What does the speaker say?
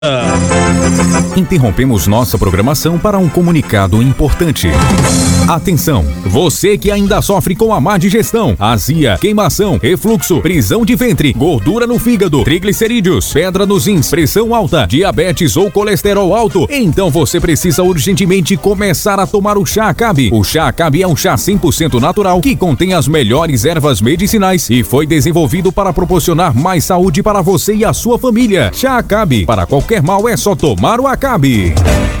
Interrompemos nossa programação para um comunicado importante. Atenção, você que ainda sofre com a má digestão, azia, queimação, refluxo, prisão de ventre, gordura no fígado, triglicerídeos, pedra nos rins, pressão alta, diabetes ou colesterol alto, então você precisa urgentemente começar a tomar o Chá Acabe. O Chá Acabe é um chá 100% natural que contém as melhores ervas medicinais e foi desenvolvido para proporcionar mais saúde para você e a sua família. Chá Acabe, para qualquer mal é só tomar o Acabe.